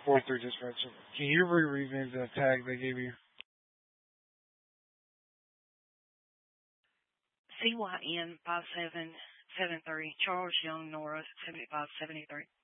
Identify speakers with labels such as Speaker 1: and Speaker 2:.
Speaker 1: 43 dispatch. Can you reread the tag they gave you?
Speaker 2: CYN 5773, Charles Young Norris 7573.